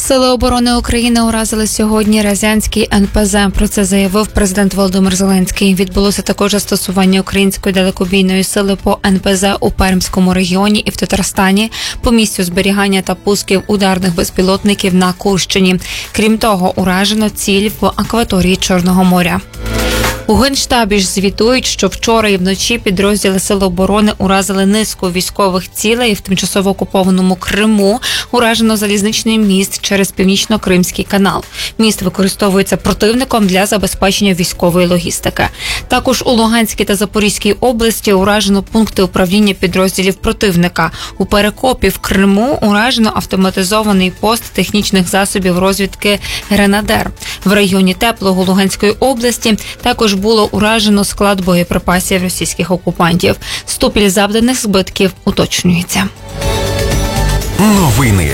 Сили оборони України уразили сьогодні Рязанський НПЗ. Про це заявив президент Володимир Зеленський. Відбулося також застосування української далекобійної сили по НПЗ у Пермському регіоні і в Татарстані, по місцю зберігання та пусків ударних безпілотників на Курщині. Крім того, уражено ціль в акваторії Чорного моря. У Генштабі ж звітують, що вчора і вночі підрозділи Сил оборони уразили низку військових цілей в тимчасово окупованому Криму. Уражено залізничний міст через Північно-Кримський канал. Міст використовується противником для забезпечення військової логістики. Також у Луганській та Запорізькій області уражено пункти управління підрозділів противника. У Перекопі в Криму уражено автоматизований пост технічних засобів розвідки «Гренадер». В районі Теплого Луганської області також було уражено склад боєприпасів російських окупантів. Ступінь завданих збитків уточнюється. Новини.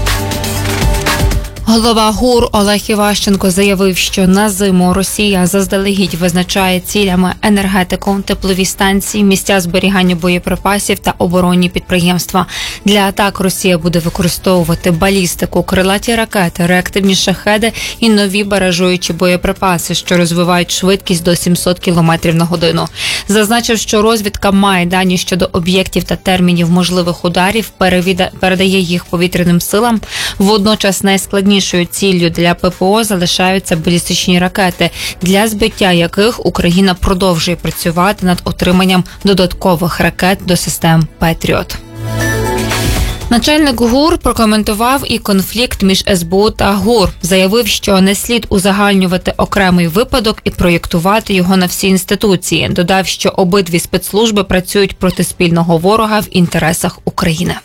Голова ГУР Олег Іващенко заявив, що на зиму Росія заздалегідь визначає цілями енергетику, теплові станції, місця зберігання боєприпасів та оборонні підприємства. Для атак Росія буде використовувати балістику, крилаті ракети, реактивні шахеди і нові баражуючі боєприпаси, що розвивають швидкість до 700 км на годину. Зазначив, що розвідка має дані щодо об'єктів та термінів можливих ударів, передає їх повітряним силам. Водночас найскладнішою ціллю для ППО залишаються балістичні ракети, для збиття яких Україна продовжує працювати над отриманням додаткових ракет до систем «Петріот». Начальник ГУР прокоментував і конфлікт між СБУ та ГУР. Заявив, що не слід узагальнювати окремий випадок і проєктувати його на всі інституції. Додав, що обидві спецслужби працюють проти спільного ворога в інтересах України.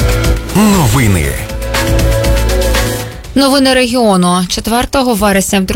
Новини. Новини регіону. 4 вересня в